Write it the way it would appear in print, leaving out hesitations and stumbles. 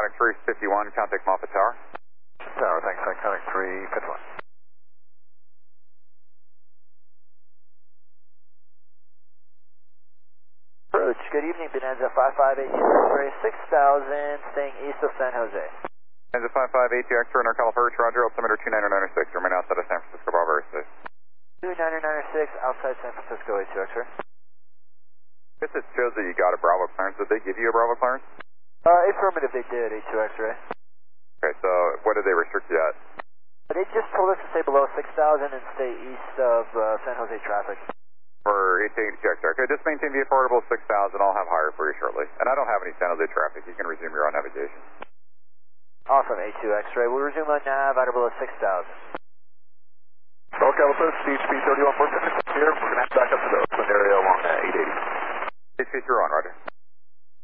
contact 351, contact Moffett Tower. Tower, thanks, contact 351. Approach, good evening, Bonanza 558 X-ray 6000, staying east of San Jose. Bonanza 558 X-ray, NorCal Approach, Roger, altimeter 2996, remain outside of San Francisco, Bravo Airspace. 2996, outside San Francisco, A2 X-ray. I guess it shows that you got a Bravo clearance. Did they give you a Bravo clearance? Affirmative, they did, A2 X-ray. Okay, so what did they restrict you at? They just told us to stay below 6,000 and stay east of San Jose traffic. For 880 X-ray. Okay, just maintain the affordable 6,000. I'll have higher for you shortly. And I don't have any San Jose traffic. You can resume your own navigation. Awesome, A2 X-ray. We'll resume on nav, out below 6,000. NorCal Approach, speed 31, here. We're going to have to back up to the Oakland area along 880. You're on, Roger.